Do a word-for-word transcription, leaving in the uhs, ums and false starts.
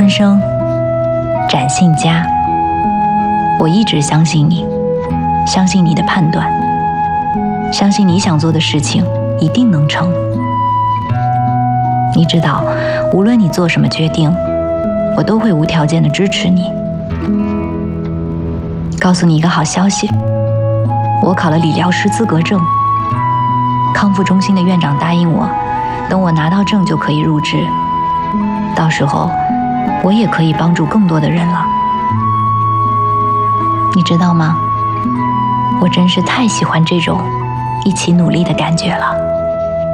安生，展信佳。我一直相信你，相信你的判断，相信你想做的事情一定能成。你知道，无论你做什么决定，我都会无条件的支持你。告诉你一个好消息，我考了理疗师资格证，康复中心的院长答应我，等我拿到证就可以入职，到时候我也可以帮助更多的人了。你知道吗？我真是太喜欢这种一起努力的感觉了。